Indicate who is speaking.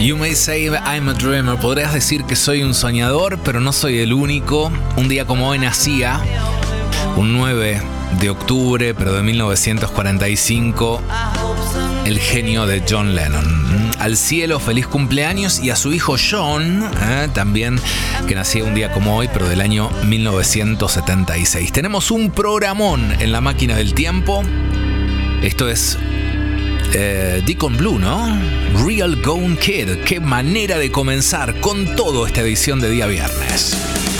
Speaker 1: You may say I'm a dreamer. Podrías decir que soy un soñador, pero no soy el único. Un día como hoy nacía, un 9 de octubre, pero de 1945, el genio de John Lennon. Al cielo, feliz cumpleaños, y a su hijo John, también, que nacía un día como hoy, pero del año 1976. Tenemos un programón en la máquina del tiempo. Esto es Deacon Blue, ¿no? Real Gone Kid. Qué manera de comenzar con todo esta edición de día viernes.